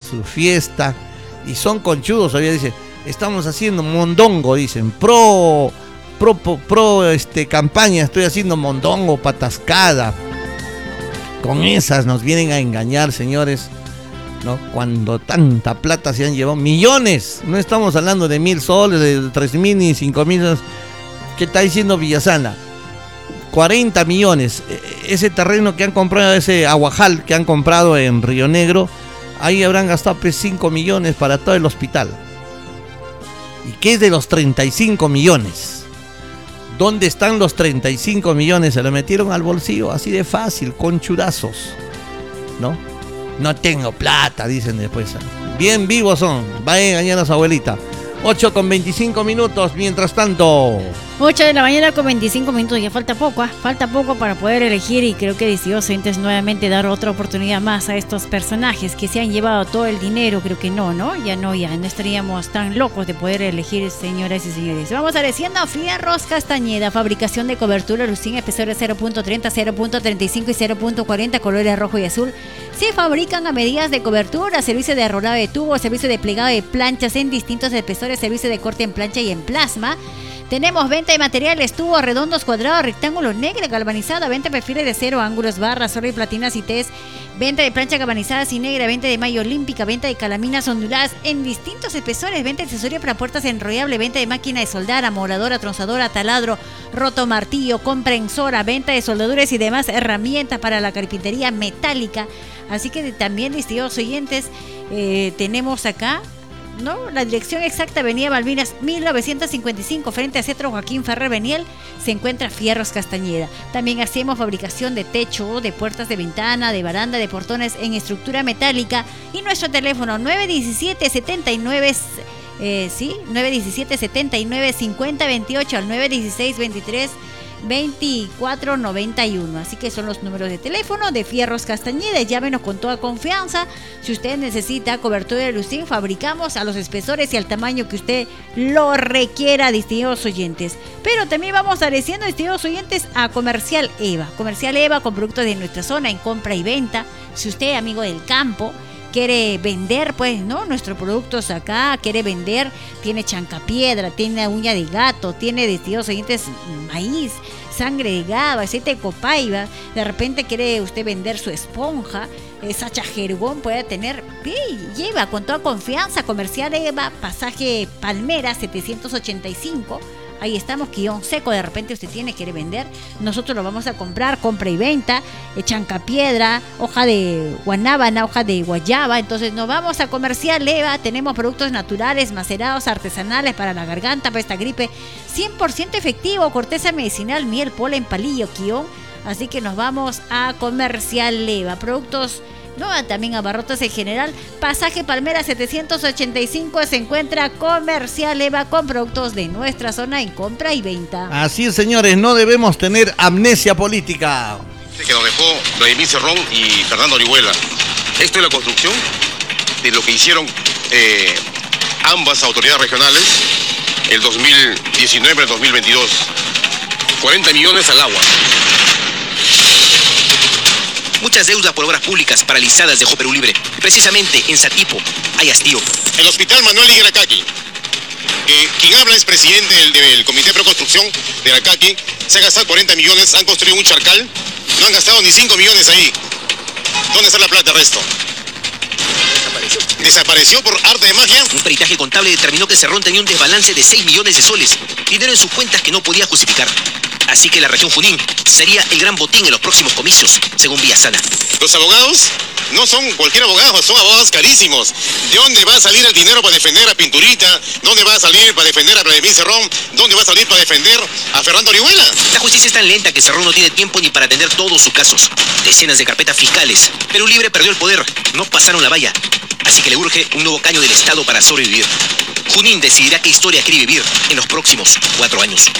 su fiesta, y son conchudos, todavía dicen, estamos haciendo mondongo, dicen, pro campaña, estoy haciendo mondongo, patascada. Con esas nos vienen a engañar, señores, ¿no? Cuando tanta plata se han llevado, millones, no estamos hablando de 1,000 soles, de 3,000 ni 5,000, ¿qué está diciendo Villasana? 40 millones, ese terreno que han comprado, ese aguajal que han comprado en Río Negro, ahí habrán gastado 5 millones para todo el hospital. ¿Y qué es de los 35 millones? ¿Dónde están los 35 millones? Se lo metieron al bolsillo, así de fácil, con churazos, ¿no? No tengo plata, dicen después. Bien vivos son, va a engañar a su abuelita. 8:25, mientras tanto. 8 de la mañana con 25 minutos, ya falta poco para poder elegir, y creo que decidió Oyentes nuevamente dar otra oportunidad más a estos personajes que se han llevado todo el dinero. Creo que no estaríamos tan locos de poder elegir, señoras y señores. Vamos agradeciendo a Fierros Castañeda, fabricación de cobertura, lucín espesores 0.30, 0.35 y 0.40, colores rojo y azul. Se fabrican a medidas de cobertura, servicio de arrolado de tubos, servicio de plegado de planchas en distintos espesores, servicio de corte en plancha y en plasma. Tenemos venta de materiales, tubos redondos, cuadrados, rectángulos, negra, galvanizada, venta de perfiles de acero, ángulos, barras, oro y platinas y test, venta de plancha galvanizada y negra, venta de malla olímpica, venta de calaminas onduladas en distintos espesores, venta de accesorios para puertas enrollable, venta de máquina de soldar, amoladora, tronzadora, taladro, rotomartillo, comprensora, venta de soldaduras y demás herramientas para la carpintería metálica. Así que también, distinguidos oyentes, tenemos acá, ¿no? La dirección exacta, Avenida Malvinas 1955, frente a Centro Joaquín Ferrer Beniel, se encuentra Fierros Castañeda. También hacemos fabricación de techo, de puertas de ventana, de baranda, de portones en estructura metálica. Y nuestro teléfono 917-79 5028 al 916-23-2491. Así que son los números de teléfono de Fierros Castañeda. Llámenos con toda confianza. Si usted necesita cobertura de lucín, fabricamos a los espesores y al tamaño que usted lo requiera, distinguidos oyentes. Pero también vamos agradeciendo, distinguidos oyentes, a Comercial Eva. Comercial Eva, con productos de nuestra zona en compra y venta. Si usted, amigo del campo, quiere vender, pues, ¿no? Nuestros productos acá, quiere vender, tiene chancapiedra, tiene uña de gato, tiene, distinguidos oyentes, maíz, sangre de gado, aceite de copaiba. De repente quiere usted vender su esponja, Sacha Jergón, puede tener, lleva con toda confianza. Comercial Eva, pasaje Palmera 785. Ahí estamos, Quillón Seco, de repente usted quiere vender, nosotros lo vamos a comprar, compra y venta, chancapiedra, hoja de guanábana, hoja de guayaba. Entonces nos vamos a Comercial Eva, tenemos productos naturales, macerados, artesanales para la garganta, para esta gripe, 100% efectivo, corteza medicinal, miel, polen, palillo, Quillón. Así que nos vamos a Comercial Eva, productos, ¿no? También abarrotes en general. Pasaje Palmera 785, se encuentra Comercial Eva, con productos de nuestra zona en compra y venta. Así es, señores, no debemos tener amnesia política. Que nos dejó Vladimir Cerrón y Fernando Orihuela. Esto es la construcción de lo que hicieron ambas autoridades regionales el 2019 y el 2022. 40 millones al agua. Muchas deudas por obras públicas paralizadas dejó Perú Libre. Precisamente en Satipo hay hastío. El hospital Manuel Higueracaqui, quien habla es presidente del Comité Pro Construcción de Aracaqui, se ha gastado 40 millones, han construido un charcal, no han gastado ni 5 millones ahí. ¿Dónde está la plata, resto? ¿Desapareció por arte de magia? Un peritaje contable determinó que Cerrón tenía un desbalance de 6 millones de soles, dinero en sus cuentas que no podía justificar. Así que la región Junín sería el gran botín en los próximos comicios, según Villasana. Los abogados no son cualquier abogado, son abogados carísimos. ¿De dónde va a salir el dinero para defender a Pinturita? ¿Dónde va a salir para defender a Vladimir Cerrón? ¿Dónde va a salir para defender a Fernando Orihuela? La justicia es tan lenta que Cerrón no tiene tiempo ni para atender todos sus casos. Decenas de carpetas fiscales. Perú Libre perdió el poder, no pasaron la valla. Así que le urge un nuevo caño del Estado para sobrevivir. Junín decidirá qué historia quiere vivir en los próximos 4 años.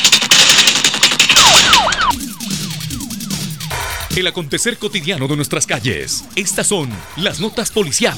El acontecer cotidiano de nuestras calles. Estas son las notas policiales.